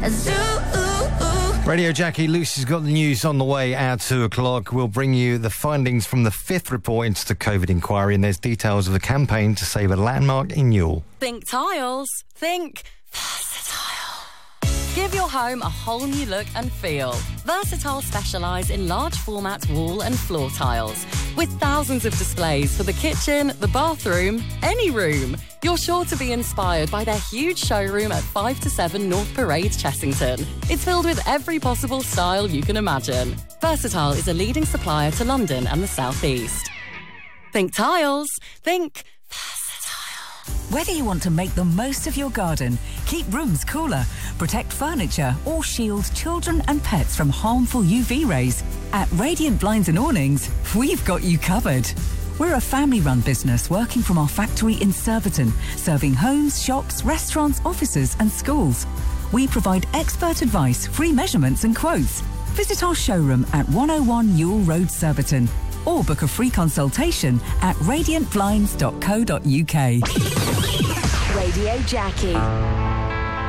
Radio Jackie, Lucy's got the news on the way at 2 o'clock. We'll bring you the findings from the 5th report into the COVID inquiry, and there's details of the campaign to save a landmark in Newell. Think tiles. Think Versatile. Give your home a whole new look and feel. Versatile specialise in large format wall and floor tiles, with thousands of displays for the kitchen, the bathroom, any room. You're sure to be inspired by their huge showroom at 5 to 7 North Parade, Chessington. It's filled with every possible style you can imagine. Versatile is a leading supplier to London and the South East. Think tiles. Think Versatile. Whether you want to make the most of your garden, keep rooms cooler, protect furniture, or shield children and pets from harmful UV rays, at Radiant Blinds and Awnings, we've got you covered. We're a family-run business working from our factory in Surbiton, serving homes, shops, restaurants, offices and schools. We provide expert advice, free measurements and quotes. Visit our showroom at 101 Newell Road, Surbiton, or book a free consultation at radiantblinds.co.uk. Radio Jackie.